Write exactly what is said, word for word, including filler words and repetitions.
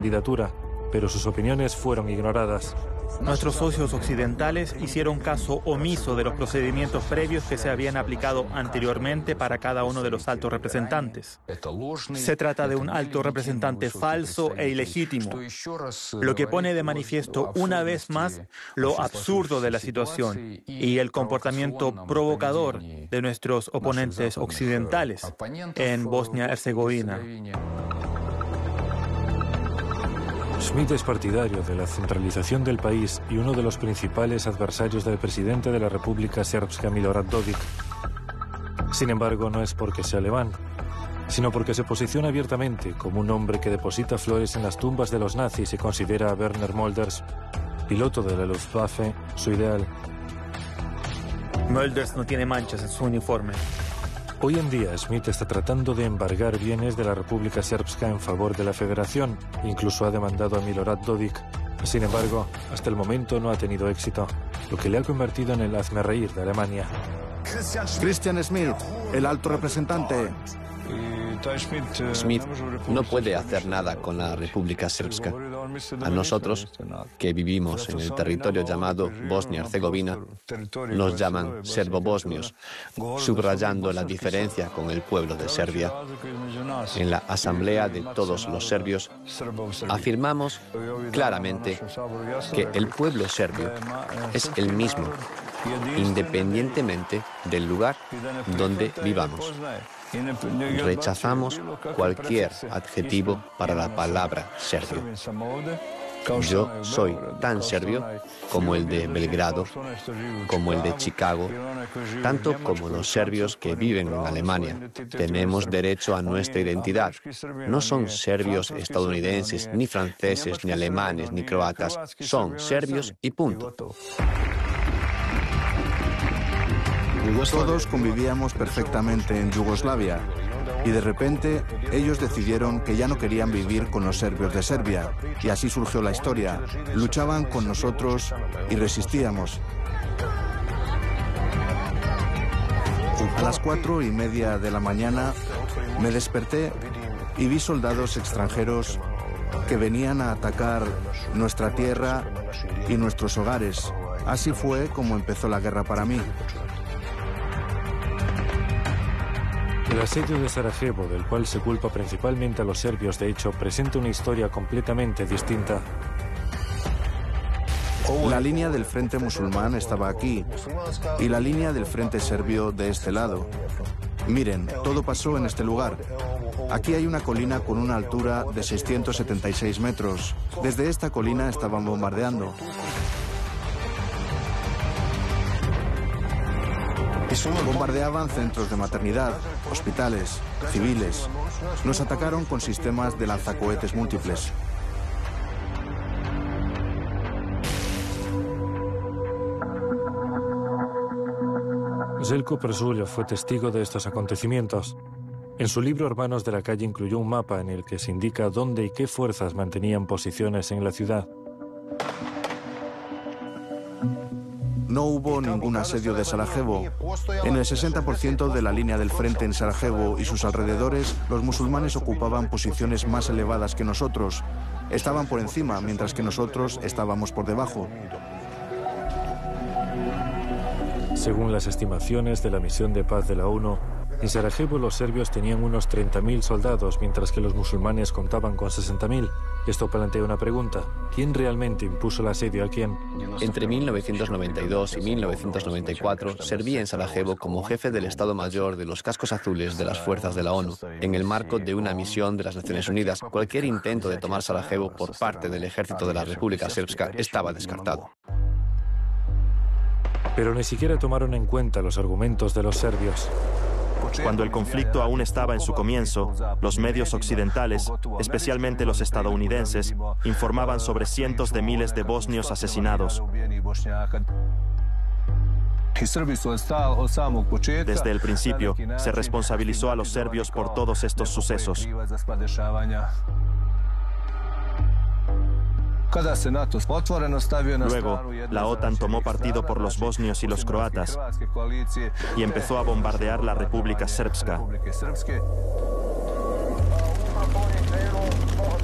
candidatura, pero sus opiniones fueron ignoradas. Nuestros socios occidentales hicieron caso omiso de los procedimientos previos que se habían aplicado anteriormente para cada uno de los altos representantes. Se trata de un alto representante falso e ilegítimo, lo que pone de manifiesto una vez más lo absurdo de la situación y el comportamiento provocador de nuestros oponentes occidentales en Bosnia-Herzegovina. Schmidt es partidario de la centralización del país y uno de los principales adversarios del presidente de la República Srpska, Milorad Dodik. Sin embargo, no es porque sea alemán, sino porque se posiciona abiertamente como un hombre que deposita flores en las tumbas de los nazis y considera a Werner Mölders, piloto de la Luftwaffe, su ideal. Mölders no tiene manchas en su uniforme. Hoy en día, Schmidt está tratando de embargar bienes de la República Srpska en favor de la Federación. Incluso ha demandado a Milorad Dodik. Sin embargo, hasta el momento no ha tenido éxito, lo que le ha convertido en el hazmerreír de Alemania. Christian Schmidt, el alto representante. Schmidt no puede hacer nada con la República Srpska. A nosotros, que vivimos en el territorio llamado Bosnia-Herzegovina, nos llaman serbo-bosnios, subrayando la diferencia con el pueblo de Serbia. En la Asamblea de todos los serbios, afirmamos claramente que el pueblo serbio es el mismo, independientemente del lugar donde vivamos. Rechazamos cualquier adjetivo para la palabra serbio. Yo soy tan serbio como el de Belgrado, como el de Chicago, tanto como los serbios que viven en Alemania. Tenemos derecho a nuestra identidad. No son serbios estadounidenses, ni franceses, ni alemanes, ni croatas. Son serbios y punto. Todos convivíamos perfectamente en Yugoslavia y de repente ellos decidieron que ya no querían vivir con los serbios de Serbia y así surgió la historia. Luchaban con nosotros y resistíamos. A las cuatro y media de la mañana me desperté y vi soldados extranjeros que venían a atacar nuestra tierra y nuestros hogares. Así fue como empezó la guerra para mí. El asedio de Sarajevo, del cual se culpa principalmente a los serbios, de hecho, presenta una historia completamente distinta. La línea del frente musulmán estaba aquí y la línea del frente serbio de este lado. Miren, todo pasó en este lugar. Aquí hay una colina con una altura de seiscientos setenta y seis metros. Desde esta colina estaban bombardeando. Bombardeaban centros de maternidad, hospitales, civiles. Nos atacaron con sistemas de lanzacohetes múltiples. Željko Prežulja fue testigo de estos acontecimientos. En su libro Hermanos de la Calle incluyó un mapa en el que se indica dónde y qué fuerzas mantenían posiciones en la ciudad. No hubo ningún asedio de Sarajevo. En el sesenta por ciento de la línea del frente en Sarajevo y sus alrededores, los musulmanes ocupaban posiciones más elevadas que nosotros. Estaban por encima, mientras que nosotros estábamos por debajo. Según las estimaciones de la misión de paz de la ONU, en Sarajevo los serbios tenían unos treinta mil soldados, mientras que los musulmanes contaban con sesenta mil. Esto plantea una pregunta: ¿quién realmente impuso el asedio a quién? Entre mil novecientos noventa y dos y mil novecientos noventa y cuatro serví en Sarajevo como jefe del Estado Mayor de los Cascos Azules de las Fuerzas de la ONU, en el marco de una misión de las Naciones Unidas. Cualquier intento de tomar Sarajevo por parte del ejército de la República Srpska estaba descartado. Pero ni siquiera tomaron en cuenta los argumentos de los serbios. Cuando el conflicto aún estaba en su comienzo, los medios occidentales, especialmente los estadounidenses, informaban sobre cientos de miles de bosnios asesinados. Desde el principio, se responsabilizó a los serbios por todos estos sucesos. Luego, la OTAN tomó partido por los bosnios y los croatas y empezó a bombardear la República Srpska.